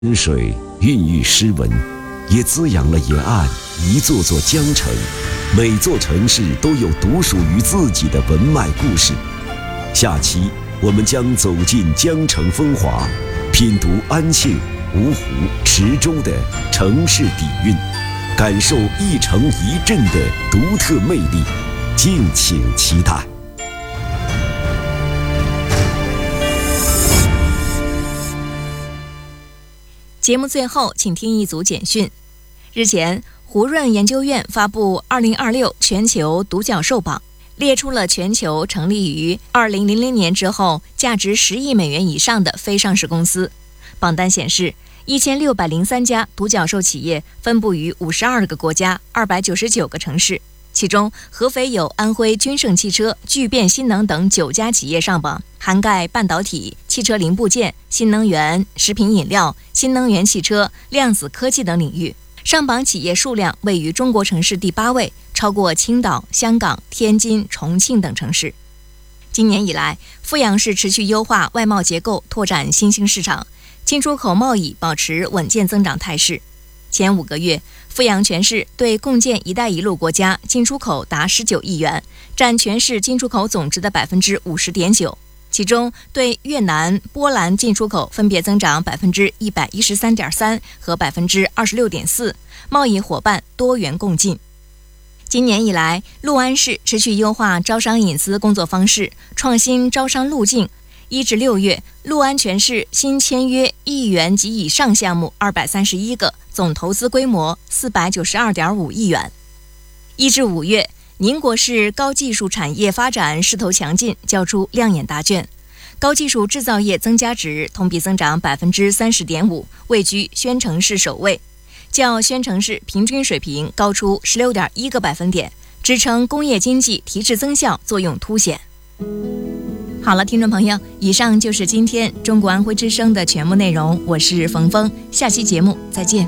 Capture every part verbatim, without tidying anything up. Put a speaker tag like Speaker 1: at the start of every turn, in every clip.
Speaker 1: 山水孕育诗文，也滋养了沿岸一座座江城。每座城市都有独属于自己的文脉故事。下期我们将走进江城风华，品读安庆、芜湖、池州的城市底蕴，感受一城一镇的独特魅力。敬请期待。
Speaker 2: 节目最后，请听一组简讯。日前，胡润研究院发布二零二六全球独角兽榜，列出了全球成立于二零零零年之后价值十亿美元以上的非上市公司。榜单显示，一千六百零三家独角兽企业分布于五十二个国家、二百九十九个城市。其中，合肥有安徽君盛汽车、聚变新能等九家企业上榜，涵盖半导体、汽车零部件、新能源、食品饮料、新能源汽车、量子科技等领域。上榜企业数量位于中国城市第八位，超过青岛、香港、天津、重庆等城市。今年以来，阜阳市持续优化外贸结构，拓展新兴市场，进出口贸易保持稳健增长态势。前五个月，阜阳全市对共建“一带一路”国家进出口达十九亿元，占全市进出口总值的百分之五十点九。其中，对越南、波兰进出口分别增长百分之一百一十三点三和百分之二十六点四，贸易伙伴多元共进。今年以来，六安市持续优化招商引资工作方式，创新招商路径。一至六月，六安全市新签约亿元及以上项目二百三十一个，总投资规模四百九十二点五亿元。一至五月，宁国市高技术产业发展势头强劲，交出亮眼答卷。高技术制造业增加值同比增长百分之三十点五，位居宣城市首位，较宣城市平均水平高出十六点一个百分点，支撑工业经济提质增效作用凸显。好了，听众朋友，以上就是今天中国安徽之声的全部内容，我是冯峰，下期节目再见。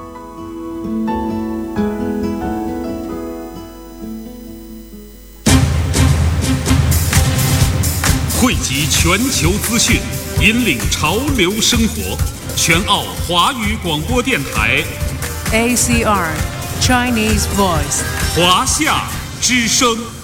Speaker 3: 汇集全球资讯，引领潮流生活，全澳华语广播电台
Speaker 4: A C R Chinese Voice
Speaker 3: 华夏之声。